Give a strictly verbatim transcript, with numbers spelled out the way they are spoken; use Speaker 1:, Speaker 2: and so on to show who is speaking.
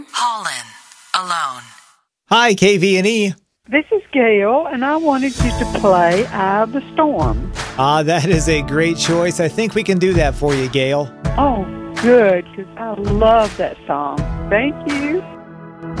Speaker 1: Holland, alone.
Speaker 2: Hi, K V N E.
Speaker 3: This is Gail, and I wanted you to play Eye of the Storm.
Speaker 2: Ah, that is a great choice. I think we can do that for you, Gail.
Speaker 3: Oh, good, because I love that song. Thank you.